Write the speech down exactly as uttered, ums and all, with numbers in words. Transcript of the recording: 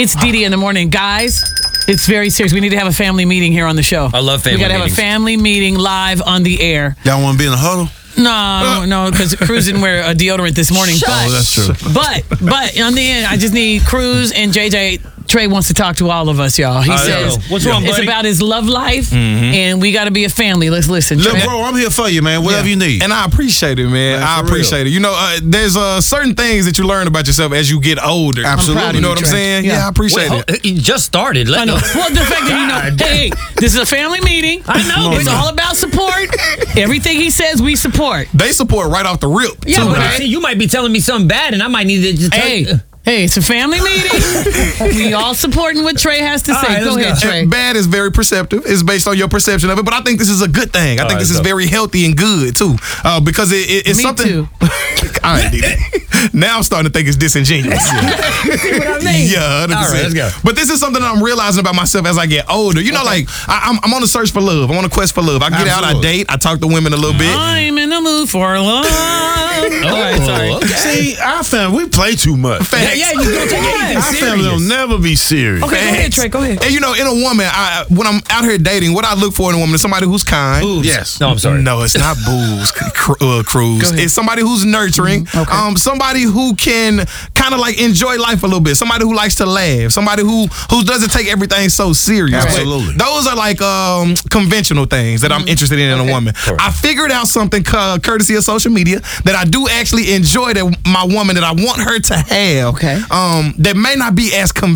It's Dee Dee in the morning. Guys, it's very serious. We need to have a family meeting here on the show. I love family We got to have meetings. a family meeting live on the air. Y'all want to be in a huddle? No, no, because Cruz didn't wear a deodorant this morning. But, Oh, that's true. But, but on the end, I just need Cruz and J J. Trey wants to talk to all of us, y'all. He I says know. What's wrong, it's buddy? about his love life, and we got to be a family. Let's listen. Look, Trey. bro, I'm here for you, man. Whatever you need. And I appreciate it, man. Man, I for appreciate real. it. You know, uh, there's uh, certain things that you learn about yourself as you get older. Absolutely. proud of You know you, what I'm Trey. saying? Yeah. Yeah, I appreciate Wait, it. hold- He just started. Let I know. me- Well, the fact that you know, hey, this is a family meeting. I know, It's but- all about support. Everything he says, we support. They support right off the rip. Yeah, too, but man. See, you might be telling me something bad, and I might need to just tell Hey, you. hey, it's a family meeting. We all supporting what Trey has to All say. right, Go let's ahead, go. Trey. And bad is very perceptive. It's based on your perception of it, but I think this is a good thing. I think right, this is so- very healthy and good too, uh, because it, it, it's Me something. too. All right, D D. Now I'm starting to think it's disingenuous. See what I mean? Yeah, one hundred percent. All right, let's go. But this is something that I'm realizing about myself as I get older. You know, like I, I'm, I'm on a search for love. I'm on a quest for love. I get out, I Absolutely. date, I talk to women a little bit. I'm in the mood for love. All right, sorry. okay. See, our family, we play too much. Facts. Yeah, yeah, you don't take anything Our family will serious. never be serious. Okay, go ahead, Facts. Trey. Go ahead. And you know, in a woman, I when I'm out here dating, what I look for in a woman is somebody who's kind. Boobs. Yes. No, I'm sorry. No, it's not booze, cr- uh, Cruz. Go ahead. It's somebody who's nurturing. Okay. Um, somebody who can kind of like enjoy life a little bit. Somebody who likes to laugh. Somebody who who doesn't take everything so serious. But Absolutely. those are like um, conventional things that I'm interested in in a woman. I figured out something cu- courtesy of social media that I do actually enjoy that my woman that I want her to have. Okay. Um, that may not be as conventional.